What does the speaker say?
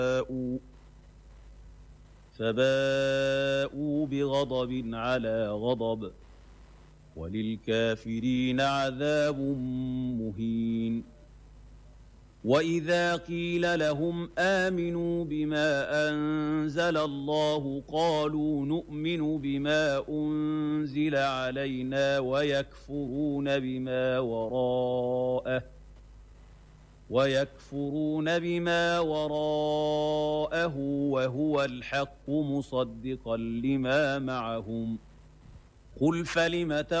فباءوا بغضب على غضب وللكافرين عذاب مهين. وإذا قيل لهم آمنوا بما أنزل الله قالوا نؤمن بما أنزل علينا ويكفرون بما وراءه وهو الحق مصدقا لما معهم. قل فلم